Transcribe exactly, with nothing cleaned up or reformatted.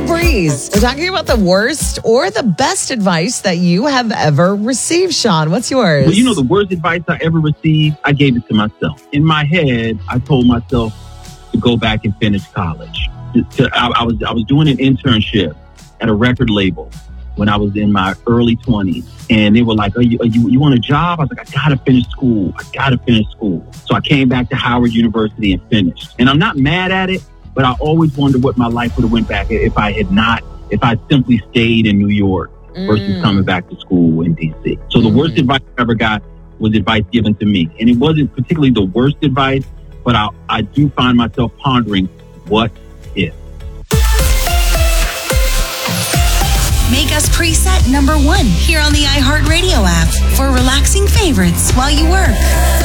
Breeze. We're talking about the worst or the best advice that you have ever received. Sean, what's yours? Well, you know, the worst advice I ever received, I gave it to myself. In my head, I told myself to go back and finish college. To, to, I, I was I was doing an internship at a record label when I was in my early twenties. And they were like, are you, are you, you want a job? I was like, I got to finish school. I got to finish school. So I came back to Howard University and finished. And I'm not mad at it, but I always wondered what my life would have went back if I had not, if I simply stayed in New York versus Mm. coming back to school in D C. So the Mm. worst advice I ever got was advice given to me. And it wasn't particularly the worst advice, but I, I do find myself pondering, what if? Make us preset number one here on the iHeartRadio app for relaxing favorites while you work.